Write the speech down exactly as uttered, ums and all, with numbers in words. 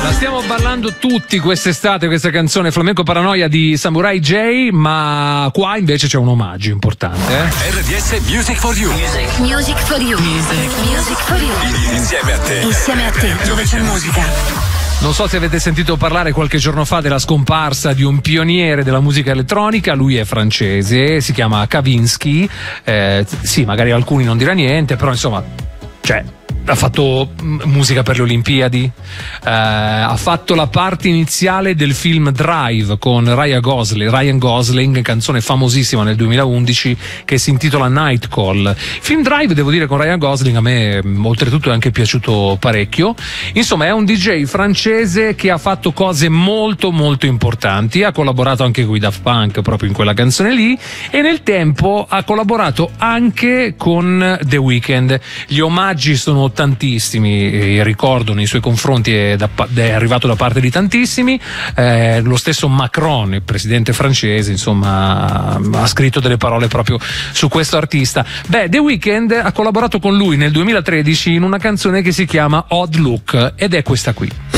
La stiamo ballando tutti quest'estate questa canzone Flamenco Paranoia di Samurai J, ma qua invece c'è un omaggio importante. Eh? R D S Music for You. Music, music for you. Music, music for you. Insieme a te. Insieme a te, dove c'è musica. Non so se avete sentito parlare qualche giorno fa della scomparsa di un pioniere della musica elettronica. Lui è francese, si chiama Kavinsky. Eh, sì, magari alcuni non dirà niente, però insomma, cioè, ha fatto musica per le Olimpiadi, eh, ha fatto la parte iniziale del film Drive con Ryan Gosling, Ryan Gosling, canzone famosissima nel duemilaundici che si intitola Night Call. Il film Drive, devo dire, con Ryan Gosling a me oltretutto è anche piaciuto parecchio. Insomma, è un D J francese che ha fatto cose molto molto importanti, ha collaborato anche con i Daft Punk proprio in quella canzone lì, e nel tempo ha collaborato anche con The Weeknd. Gli omaggi sono tantissimi, il ricordo nei suoi confronti è, da, è arrivato da parte di tantissimi. Eh, lo stesso Macron, il presidente francese, insomma, ha scritto delle parole proprio su questo artista. Beh, The Weeknd ha collaborato con lui nel duemilatredici in una canzone che si chiama Odd Look, ed è questa qui.